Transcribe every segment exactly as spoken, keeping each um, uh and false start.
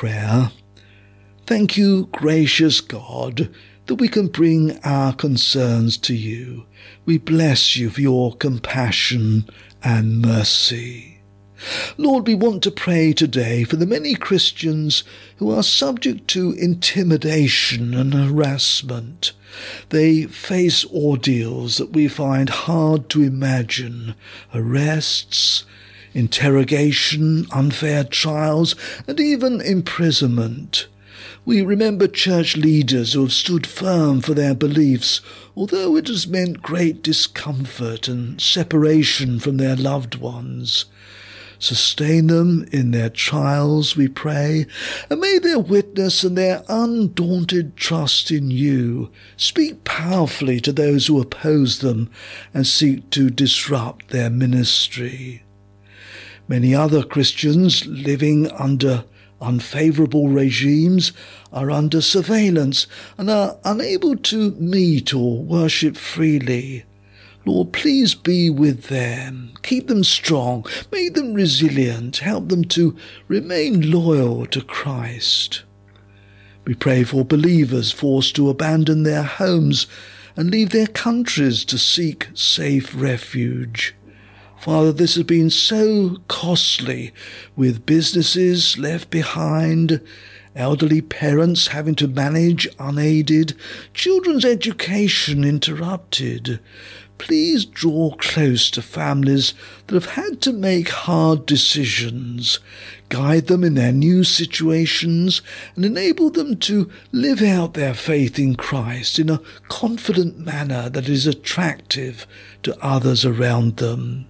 prayer. Thank you, gracious God, that we can bring our concerns to you. We bless you for your compassion and mercy. Lord, we want to pray today for the many Christians who are subject to intimidation and harassment. They face ordeals that we find hard to imagine, arrests, interrogation, unfair trials, and even imprisonment. We remember church leaders who have stood firm for their beliefs, although it has meant great discomfort and separation from their loved ones. Sustain them in their trials, we pray, and may their witness and their undaunted trust in you speak powerfully to those who oppose them and seek to disrupt their ministry. Many other Christians living under unfavourable regimes are under surveillance and are unable to meet or worship freely. Lord, please be with them. Keep them strong. Make them resilient. Help them to remain loyal to Christ. We pray for believers forced to abandon their homes and leave their countries to seek safe refuge. Father, this has been so costly, with businesses left behind, elderly parents having to manage unaided, children's education interrupted. Please draw close to families that have had to make hard decisions, guide them in their new situations, and enable them to live out their faith in Christ in a confident manner that is attractive to others around them.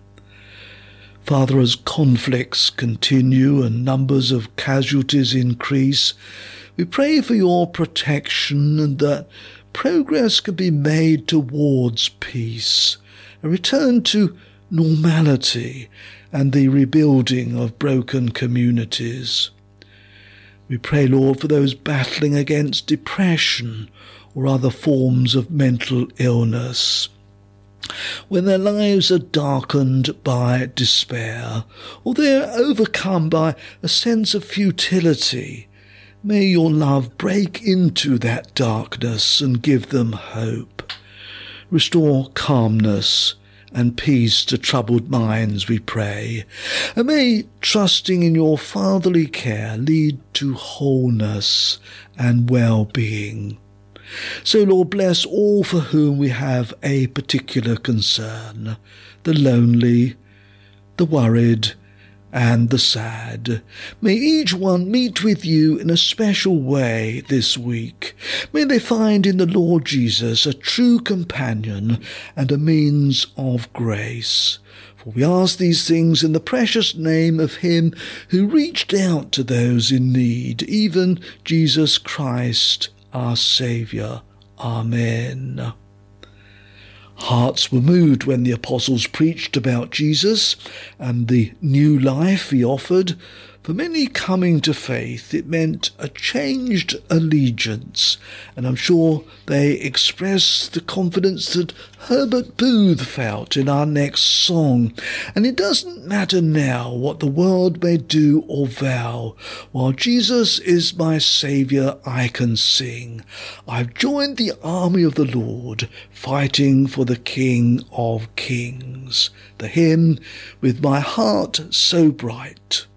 Father, as conflicts continue and numbers of casualties increase, we pray for your protection and that progress can be made towards peace, a return to normality and the rebuilding of broken communities. We pray, Lord, for those battling against depression or other forms of mental illness, when their lives are darkened by despair, or they are overcome by a sense of futility. May your love break into that darkness and give them hope. Restore calmness and peace to troubled minds, we pray, and may trusting in your fatherly care lead to wholeness and well-being. So, Lord, bless all for whom we have a particular concern, the lonely, the worried, and the sad. May each one meet with you in a special way this week. May they find in the Lord Jesus a true companion and a means of grace. For we ask these things in the precious name of him who reached out to those in need, even Jesus Christ, our Saviour. Amen. Hearts were moved when the apostles preached about Jesus and the new life he offered. For many coming to faith, it meant a changed allegiance, and I'm sure they expressed the confidence that Herbert Booth felt in our next song. And it doesn't matter now what the world may do or vow, while Jesus is my Saviour I can sing. I've joined the army of the Lord, fighting for the King of Kings. The hymn, With My Heart So Bright.